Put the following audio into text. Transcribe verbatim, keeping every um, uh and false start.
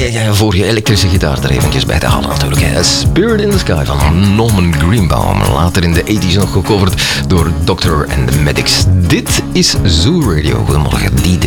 ja, ja, voor je elektrische gitaar er eventjes bij te halen natuurlijk. Hè. Spirit in the Sky van Norman Greenbaum. Later in de tachtiger nog gecoverd door Doctor and the Medics. Dit is Zoo Radio. Goedemorgen, Diederik.